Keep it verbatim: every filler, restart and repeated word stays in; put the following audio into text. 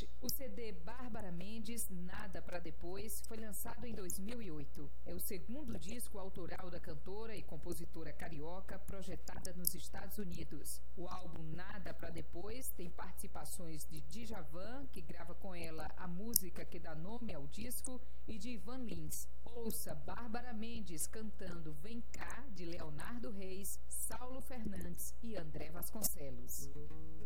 O C D Bárbara Mendes, Nada Pra Depois, foi lançado em dois mil e oito. É o segundo disco autoral da cantora e compositora carioca projetada nos Estados Unidos. O álbum Nada Pra Depois tem participações de Djavan, que grava com ela a música que dá nome ao disco, e de Ivan Lins. Ouça Bárbara Mendes cantando Vem Cá, de Leonardo Reis, Saulo Fernandes e André Vasconcelos.